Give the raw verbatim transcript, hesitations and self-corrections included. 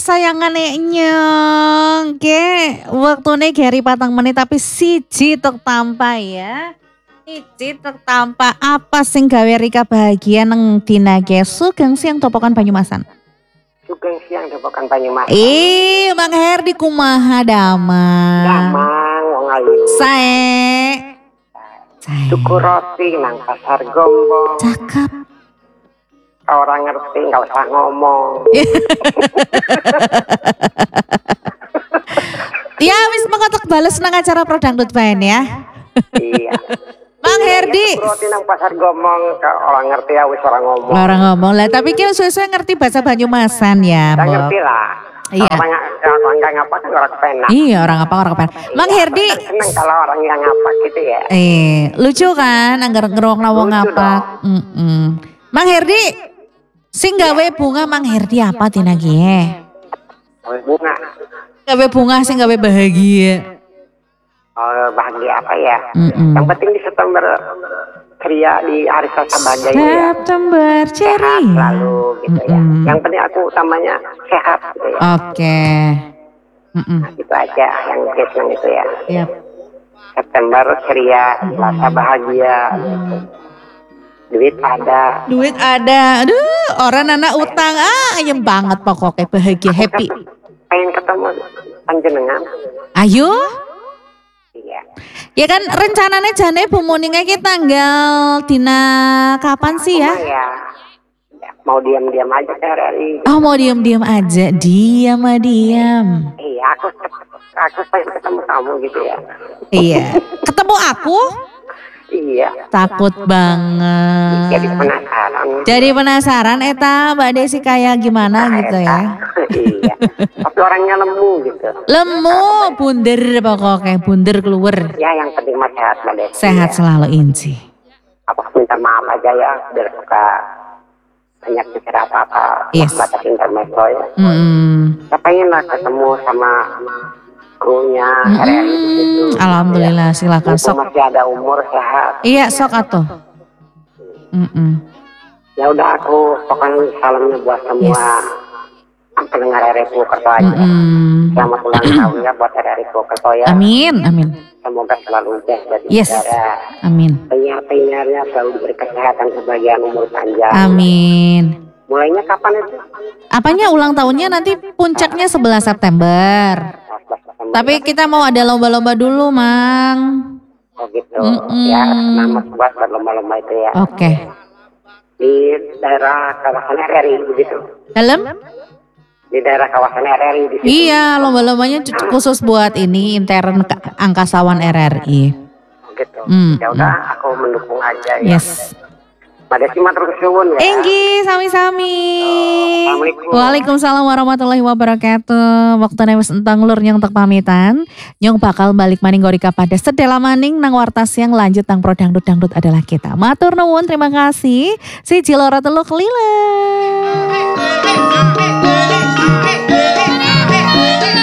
kesayangane nyong. Ke waktune geri patang menit tapi siji tek tampa ya. Siji tek tampa apa sing gawe Rika bahagia nang dina ge Sugeng Siang Topokan Banyumasan. Sugeng Siang Topokan Banyumasan. Eh, Mang Herdi kumaha damang. Damang wong ayu. Sae. Sae. Tuku roti nang Pasar Gombong. Cakep. Orang ngerti nggak usah ngomong. Ya wis mengotok bales nang acara Pro Dangdut Band ya. Iya. Mang Herdi. Roti nang Pasar Gombong orang ngerti ya wis orang ngomong. Orang ngomong lah tapi ki sesuai ngerti bahasa Banyumasan ya, Mbak. Mbok. Ngerti lah. Iya. Orang nggak ngapa kan orang kepenak. Iya orang apa orang kepenak. Mang Herdi. Seneng kalau orang yang ngapa gitu ya. Eh lucu kan anggar ngerong wong ngapa. Mm Mang Herdi. Sing gawe bunga Mang Herdi apa tina gie? Gawe bunga. Gawe bunga sing gawe bahagia. Oh, bahagia apa ya? Mm-mm. Yang penting di September ceria di hari Selasa bahagia ya. September ceria. Sehat selalu gitu ya. Mm-mm. Yang penting aku utamanya sehat gitu ya. Oke. Mm-mm. Nah, itu aja yang gue senang itu ya. Yap. September ceria, Selasa bahagia. Gitu. Duit ada. Duit ada. Aduh, orang anak utang ah ayem banget pokoknya bahagia happy. Pengen ketemu panjenengan. Ayo. Iya. Ya kan rencananya jane Bu Muninga kita tanggal dina kapan sih ya? Ya, ya, mau diam-diam aja ke R R I. Oh mau diam-diam aja, diam ah diam. Iya, aku aku pengen ketemu kamu gitu ya. Iya. Ketemu aku? Iya. Takut banget. Jadi penasaran. Jadi penasaran eta Mbak Desi kayak gimana Nah, gitu eta. ya. Iya. Tapi orangnya lemu gitu. Lemu, bunder pokoknya, bunder keluar. Ya yang penting mah sehat Mbak Desi. Sehat ya. selalu Inci. Apa minta maaf aja ya, biar suka banyak bicara apa-apa. Yes. Batas intermezzo ya. Mm-mm. Saya pengen lah ketemu sama krunya R R I gitu. Alhamdulillah silakan Mumpung sok. masih ada umur sehat. Iya sok atuh. Mm-mm. Ya udah aku pokoknya salamnya buat semua Yes. pendengar R R I Purwokerto aja. Mm-mm. Selamat ulang tahun ya buat R R I Purwokerto ya. Amin, amin. Semoga selalu sehat dan Yes. saudara. Amin. Penyiar-penyiarnya selalu diberi kesehatan, kebahagiaan, umur panjang. Amin. Mulainya kapan itu? Apanya ulang tahunnya nanti puncaknya sebelas September. Tapi kita mau ada lomba-lomba dulu, Mang. Oh gitu. Mm-mm. Ya, selamat buat buat lomba-lomba itu ya. Oke. Di daerah kawasan R R I begitu. Dalam? Di daerah kawasan R R I di situ. Iya, lomba-lombanya cu- khusus buat ini intern ke- angkasawan R R I. Oh, gitu. Mm, Ya udah, aku mendukung aja ya. Yes. Pada sih matur suwun ya. Enggi, sami-sami. Assalamualaikum. Waalaikumsalam warahmatullahi wabarakatuh. Waktu wis entang lur nyong tek pamitan. Nyong bakal balik maning gorika pada sedela maning nang wartas yang lanjut nang Pro Dangdut Dangdut adalah kita. Matur nuwun, terima kasih. Si Cilora telu kelila.